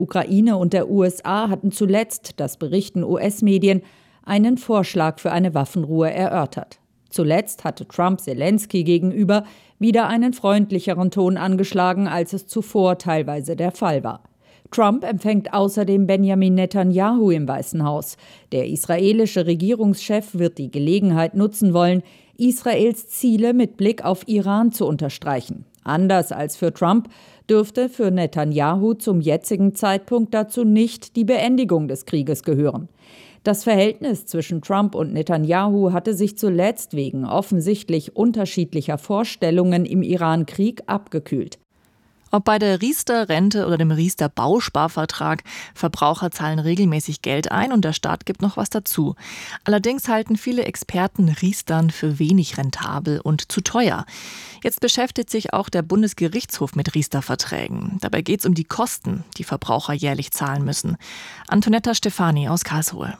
Ukraine und der USA hatten zuletzt, das berichten US-Medien, einen Vorschlag für eine Waffenruhe erörtert. Zuletzt hatte Trump Selenskyj gegenüber wieder einen freundlicheren Ton angeschlagen, als es zuvor teilweise der Fall war. Trump empfängt außerdem Benjamin Netanyahu im Weißen Haus. Der israelische Regierungschef wird die Gelegenheit nutzen wollen, Israels Ziele mit Blick auf Iran zu unterstreichen. Anders als für Trump dürfte für Netanyahu zum jetzigen Zeitpunkt dazu nicht die Beendigung des Krieges gehören. Das Verhältnis zwischen Trump und Netanyahu hatte sich zuletzt wegen offensichtlich unterschiedlicher Vorstellungen im Iran-Krieg abgekühlt. Ob bei der Riester-Rente oder dem Riester-Bausparvertrag, Verbraucher zahlen regelmäßig Geld ein und der Staat gibt noch was dazu. Allerdings halten viele Experten Riestern für wenig rentabel und zu teuer. Jetzt beschäftigt sich auch der Bundesgerichtshof mit Riester-Verträgen. Dabei geht es um die Kosten, die Verbraucher jährlich zahlen müssen. Antonetta Stefani aus Karlsruhe.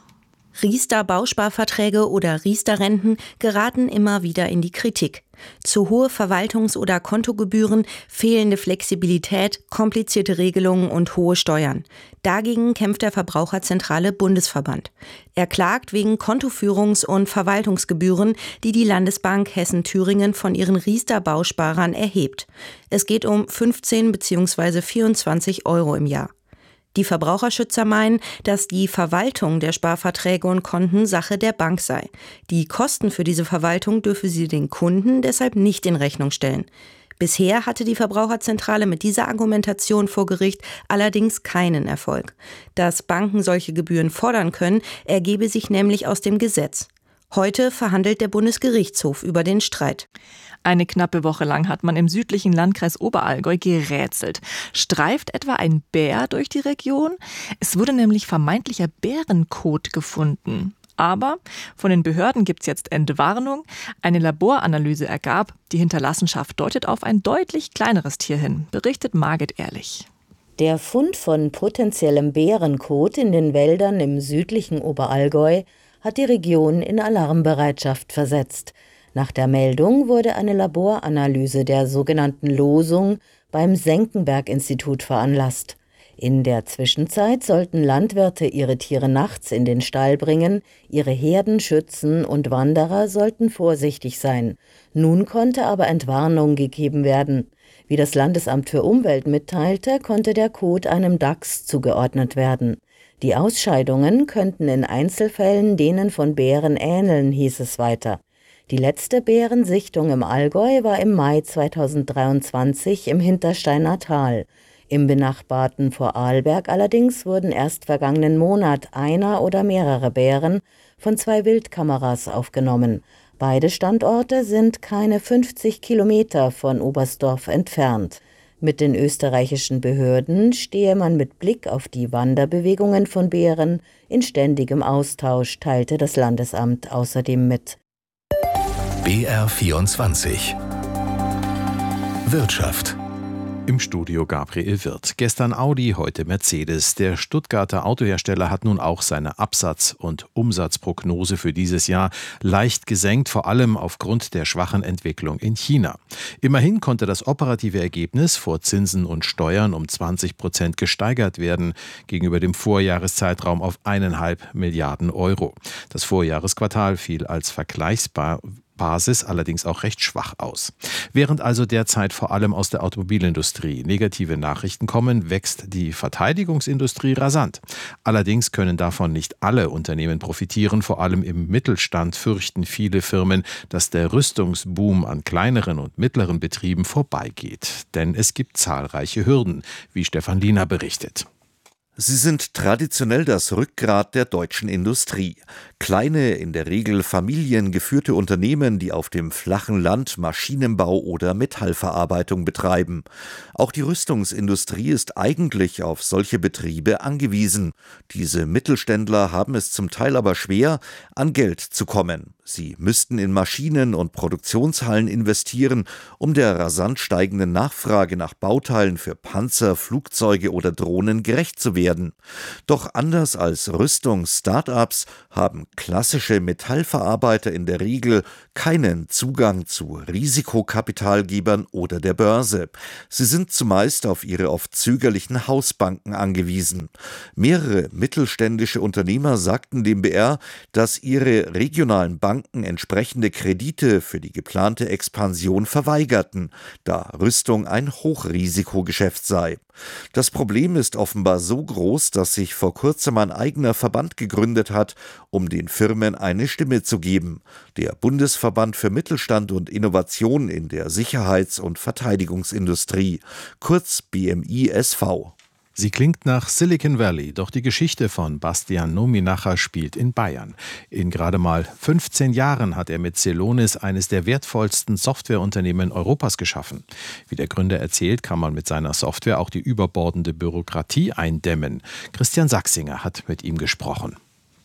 Riester-Bausparverträge oder Riester-Renten geraten immer wieder in die Kritik. Zu hohe Verwaltungs- oder Kontogebühren, fehlende Flexibilität, komplizierte Regelungen und hohe Steuern. Dagegen kämpft der Verbraucherzentrale Bundesverband. Er klagt wegen Kontoführungs- und Verwaltungsgebühren, die die Landesbank Hessen-Thüringen von ihren Riester-Bausparern erhebt. Es geht um 15 bzw. 24 Euro im Jahr. Die Verbraucherschützer meinen, dass die Verwaltung der Sparverträge und Konten Sache der Bank sei. Die Kosten für diese Verwaltung dürfe sie den Kunden deshalb nicht in Rechnung stellen. Bisher hatte die Verbraucherzentrale mit dieser Argumentation vor Gericht allerdings keinen Erfolg. Dass Banken solche Gebühren fordern können, ergebe sich nämlich aus dem Gesetz. Heute verhandelt der Bundesgerichtshof über den Streit. Eine knappe Woche lang hat man im südlichen Landkreis Oberallgäu gerätselt. Streift etwa ein Bär durch die Region? Es wurde nämlich vermeintlicher Bärenkot gefunden. Aber von den Behörden gibt es jetzt Entwarnung. Eine Laboranalyse ergab, die Hinterlassenschaft deutet auf ein deutlich kleineres Tier hin, berichtet Margit Ehrlich. Der Fund von potenziellem Bärenkot in den Wäldern im südlichen Oberallgäu hat die Region in Alarmbereitschaft versetzt. Nach der Meldung wurde eine Laboranalyse der sogenannten Losung beim Senckenberg-Institut veranlasst. In der Zwischenzeit sollten Landwirte ihre Tiere nachts in den Stall bringen, ihre Herden schützen und Wanderer sollten vorsichtig sein. Nun konnte aber Entwarnung gegeben werden. Wie das Landesamt für Umwelt mitteilte, konnte der Kot einem Dachs zugeordnet werden. Die Ausscheidungen könnten in Einzelfällen denen von Bären ähneln, hieß es weiter. Die letzte Bärensichtung im Allgäu war im Mai 2023 im Hintersteiner Tal. Im benachbarten Vorarlberg allerdings wurden erst vergangenen Monat einer oder mehrere Bären von 2 Wildkameras aufgenommen. Beide Standorte sind keine 50 Kilometer von Oberstdorf entfernt. Mit den österreichischen Behörden stehe man mit Blick auf die Wanderbewegungen von Bären in ständigem Austausch, teilte das Landesamt außerdem mit. BR24 Wirtschaft. Im Studio Gabriel Wirth. Gestern Audi, heute Mercedes. Der Stuttgarter Autohersteller hat nun auch seine Absatz- und Umsatzprognose für dieses Jahr leicht gesenkt, vor allem aufgrund der schwachen Entwicklung in China. Immerhin konnte das operative Ergebnis vor Zinsen und Steuern um 20% gesteigert werden, gegenüber dem Vorjahreszeitraum auf 1,5 Milliarden Euro. Das Vorjahresquartal fiel als Vergleichsbasis allerdings auch recht schwach aus. Während also derzeit vor allem aus der Automobilindustrie negative Nachrichten kommen, wächst die Verteidigungsindustrie rasant. Allerdings können davon nicht alle Unternehmen profitieren. Vor allem im Mittelstand fürchten viele Firmen, dass der Rüstungsboom an kleineren und mittleren Betrieben vorbeigeht. Denn es gibt zahlreiche Hürden, wie Stefan Liener berichtet. Sie sind traditionell das Rückgrat der deutschen Industrie. Kleine, in der Regel familiengeführte Unternehmen, die auf dem flachen Land Maschinenbau oder Metallverarbeitung betreiben. Auch die Rüstungsindustrie ist eigentlich auf solche Betriebe angewiesen. Diese Mittelständler haben es zum Teil aber schwer, an Geld zu kommen. Sie müssten in Maschinen und Produktionshallen investieren, um der rasant steigenden Nachfrage nach Bauteilen für Panzer, Flugzeuge oder Drohnen gerecht zu werden. Doch anders als Rüstungs-Startups haben klassische Metallverarbeiter in der Regel keinen Zugang zu Risikokapitalgebern oder der Börse. Sie sind zumeist auf ihre oft zögerlichen Hausbanken angewiesen. Mehrere mittelständische Unternehmer sagten dem BR, dass ihre regionalen Banken entsprechende Kredite für die geplante Expansion verweigerten, da Rüstung ein Hochrisikogeschäft sei. Das Problem ist offenbar so groß, dass sich vor kurzem ein eigener Verband gegründet hat, um den Firmen eine Stimme zu geben. Der Bundesverband für Mittelstand und Innovation in der Sicherheits- und Verteidigungsindustrie, kurz BMI-SV. Sie klingt nach Silicon Valley, doch die Geschichte von Bastian Nominacher spielt in Bayern. In gerade mal 15 Jahren hat er mit Celonis eines der wertvollsten Softwareunternehmen Europas geschaffen. Wie der Gründer erzählt, kann man mit seiner Software auch die überbordende Bürokratie eindämmen. Christian Sachsinger hat mit ihm gesprochen.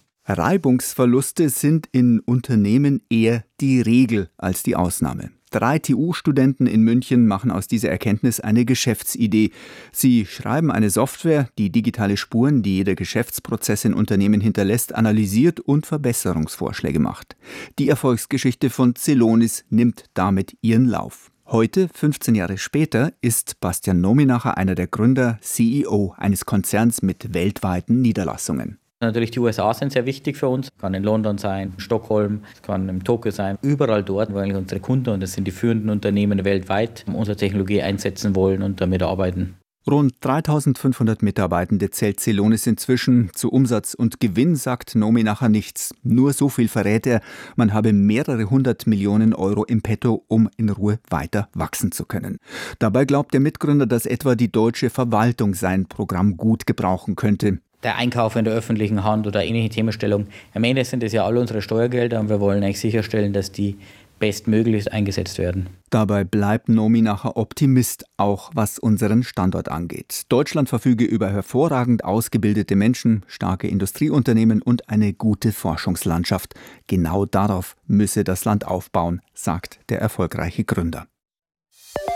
Reibungsverluste sind in Unternehmen eher die Regel als die Ausnahme. 3 TU-Studenten in München machen aus dieser Erkenntnis eine Geschäftsidee. Sie schreiben eine Software, die digitale Spuren, die jeder Geschäftsprozess in Unternehmen hinterlässt, analysiert und Verbesserungsvorschläge macht. Die Erfolgsgeschichte von Celonis nimmt damit ihren Lauf. Heute, 15 Jahre später, ist Bastian Nominacher einer der Gründer, CEO eines Konzerns mit weltweiten Niederlassungen. Natürlich die USA sind sehr wichtig für uns. Es kann in London sein, Stockholm, es kann in Tokio sein. Überall dort, wo eigentlich unsere Kunden, und das sind die führenden Unternehmen weltweit, unsere Technologie einsetzen wollen und damit arbeiten. Rund 3.500 Mitarbeitende zählt Celonis inzwischen. Zu Umsatz und Gewinn sagt Nominacher nichts. Nur so viel verrät er, man habe mehrere 100 Millionen Euro im Petto, um in Ruhe weiter wachsen zu können. Dabei glaubt der Mitgründer, dass etwa die deutsche Verwaltung sein Programm gut gebrauchen könnte. Der Einkauf in der öffentlichen Hand oder ähnliche Themenstellung. Am Ende sind es ja alle unsere Steuergelder und wir wollen eigentlich sicherstellen, dass die bestmöglichst eingesetzt werden. Dabei bleibt Nominacher Optimist, auch was unseren Standort angeht. Deutschland verfüge über hervorragend ausgebildete Menschen, starke Industrieunternehmen und eine gute Forschungslandschaft. Genau darauf müsse das Land aufbauen, sagt der erfolgreiche Gründer.